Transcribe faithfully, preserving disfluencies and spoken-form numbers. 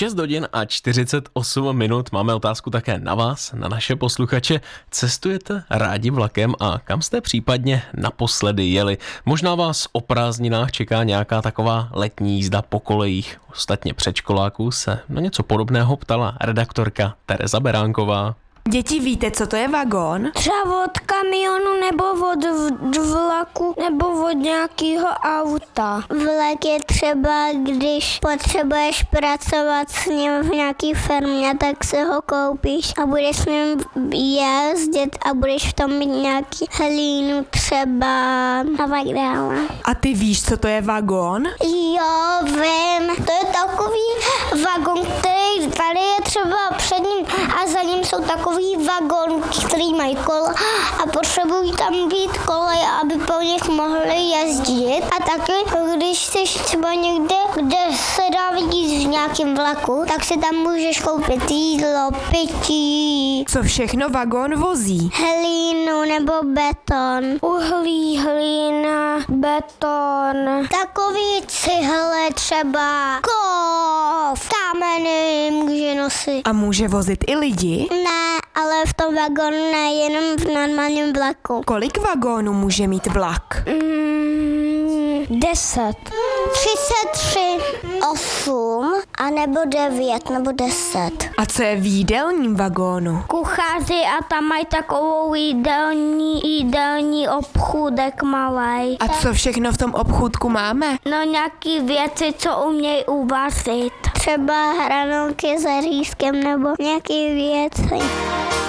šest hodin a čtyřicet osm minut. Máme otázku také na vás, na naše posluchače. Cestujete rádi vlakem a kam jste případně naposledy jeli? Možná vás o prázdninách čeká nějaká taková letní jízda po kolejích. Ostatně předškoláků se na něco podobného ptala redaktorka Tereza Beránková. Děti, víte, co to je vagón? Třeba od kamionu nebo od vlaku nebo od nějakého auta. Vlak je třeba, když potřebuješ pracovat s ním v nějaký firmě, tak si ho koupíš a budeš s ním jezdit a budeš v tom mít nějaký hlínu třeba a tak dále. A ty víš, co to je vagón? Jo, vím. To je takový vagón, který tady je třeba před ním a za ním jsou takový vagón, který mají kola a potřebují tam být koleje, aby po nich mohli jezdit. A taky, když jsi třeba někde, kde se dá vidět v nějakém vlaku, tak si tam můžeš koupit jídlo, pití. Co všechno vagón vozí? Hlínu nebo beton. Uhlí, hlína, beton. Takový cihle třeba. Kov, kameny může nosit. A může vozit i lidi? Ne, ale v tom vagónu ne, jenom v normálním vlaku. Kolik vagónů může mít vlak? Mm, deset. třicet tři, osm, a nebo devět, nebo deset. A co je v jídelním vagónu? Kuchaři a tam mají takovou jídelní, jídelní obchůdek malej. A co všechno v tom obchůdku máme? No nějaký věci, co umějí uvařit. Třeba hranolky s řízkem nebo nějaký věci.